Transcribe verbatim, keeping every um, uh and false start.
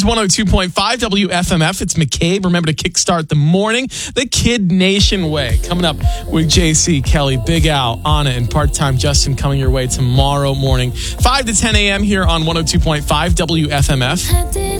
one oh two point five W F M F. It's McCabe. Remember to kickstart the morning the Kid Nation way. Coming up with J C, Kelly, Big Al, Anna, and part-time Justin coming your way tomorrow morning. five to ten a.m. here on one oh two point five W F M F.